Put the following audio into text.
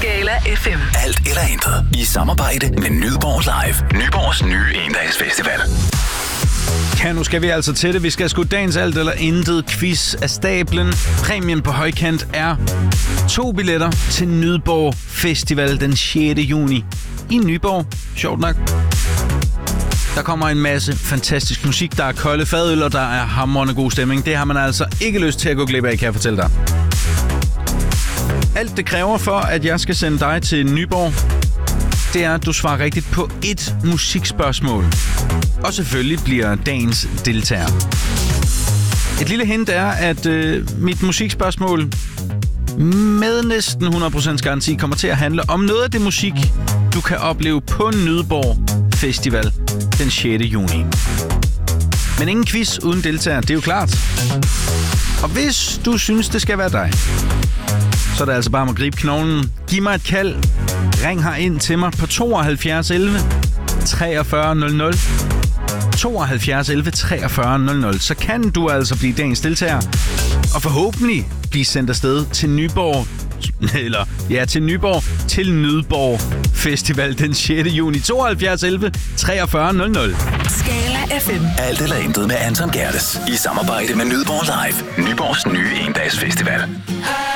Skala FM. Alt eller intet. I samarbejde med Nyborg Live. Nyborgs nye endagsfestival. Ja, nu skal vi altså til det. Vi skal sgu dagens alt eller intet quiz af stablen. Præmien på højkant er 2 billetter til Nyborg Festival den 6. juni i Nyborg. Sjovt nok. Der kommer en masse fantastisk musik. Der er kolde fadøl, og der er hamrende god stemning. Det har man altså ikke lyst til at gå glip af, kan jeg fortælle dig. Alt det kræver for, at jeg skal sende dig til Nyborg, det er, at du svarer rigtigt på et musikspørgsmål. Og selvfølgelig bliver dagens deltager. Et lille hint er, at mit musikspørgsmål med næsten 100% garanti kommer til at handle om noget af det musik, du kan opleve på Nyborg Festival den 6. juni. Men ingen quiz uden deltager, det er jo klart. Og hvis du synes, det skal være dig, så er det altså bare at gribe knoglen. Giv mig et kald. Ring her ind til mig på 72 11 43 00. 72 11 43 00. Så kan du altså blive dagens deltager. Og forhåbentlig blive sendt afsted til Nyborg. Til Nyborg. Til Nyborg Festival den 6. juni. 72 11 43 00. Skala FM. Alt eller intet med Anton Gerdes. I samarbejde med Nyborg Live. Nyborgs nye endagsfestival.